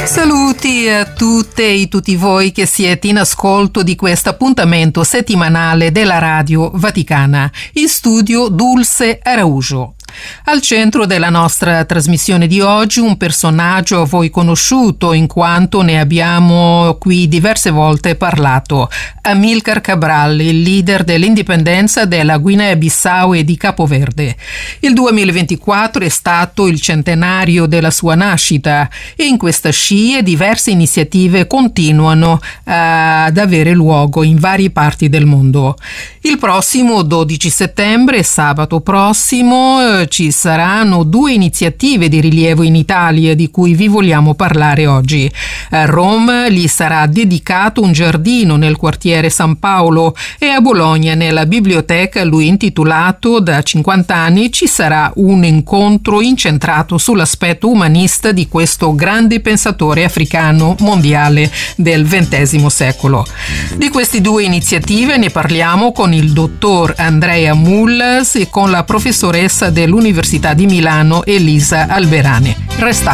Saluti a tutte e tutti voi che siete in ascolto di questo appuntamento settimanale della Radio Vaticana. In studio Dulce Araujo. Al centro della nostra trasmissione di oggi un personaggio a voi conosciuto in quanto ne abbiamo qui diverse volte parlato. Amílcar Cabral, il leader dell'indipendenza della Guinea-Bissau e di Capoverde. Il 2024 è stato il centenario della sua nascita e in questa scia diverse iniziative continuano ad avere luogo in varie parti del mondo. Il prossimo 12 settembre, sabato prossimo, ci saranno 2 iniziative di rilievo in Italia di cui vi vogliamo parlare oggi. A Roma gli sarà dedicato un giardino nel quartiere San Paolo e a Bologna, nella biblioteca lui intitolato Da 50 anni, ci sarà un incontro incentrato sull'aspetto umanista di questo grande pensatore africano mondiale del XX secolo. Di queste 2 iniziative ne parliamo con il dottor Andrea Mullas e con la professoressa dell'Università di Milano Elisa Alberani. Restate